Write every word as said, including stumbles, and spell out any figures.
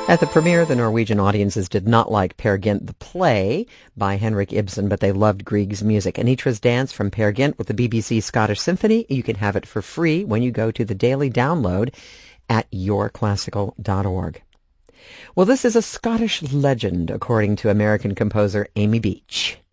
At the premiere, the Norwegian audiences did not like Peer Gynt the play by Henrik Ibsen, but they loved Grieg's music. Anitra's Dance from Peer Gynt with the B B C Scottish Symphony. You can have it for free when you go to the daily download at your classical dot org. Well, this is a Scottish legend, according to American composer Amy Beach.